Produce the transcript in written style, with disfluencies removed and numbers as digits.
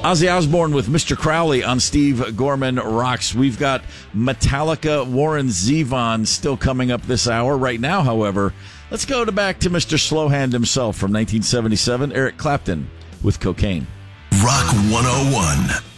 Ozzy Osbourne with Mr. Crowley on Steve Gorman Rocks. We've got Metallica, Warren Zevon still coming up this hour. Right now, however, let's go back to Mr. Slowhand himself from 1977, Eric Clapton with Cocaine. Rock 101.